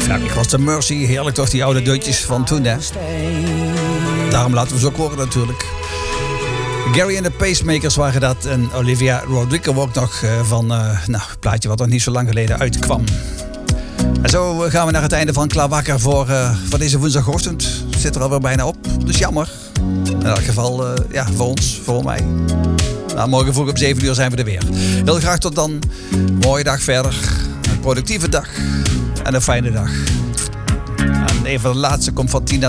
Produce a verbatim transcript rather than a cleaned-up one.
Ferry Cross the Mercy, heerlijk toch, die oude deuntjes van toen, hè? Daarom laten we ze ook horen natuurlijk. Gary en de Pacemakers waren dat. En Olivia Rodrigo ook nog uh, van uh, nou, een plaatje wat nog niet zo lang geleden uitkwam. En zo gaan we naar het einde van Klaar Wakker voor, uh, voor deze woensdagochtend. Zit er alweer bijna op. Dus jammer. In elk geval, uh, ja, voor ons, voor mij. Nou, morgen vroeg om zeven uur zijn we er weer. Heel graag tot dan. Mooie dag verder. Een productieve dag. En een fijne dag. En een van de laatste komt van Tina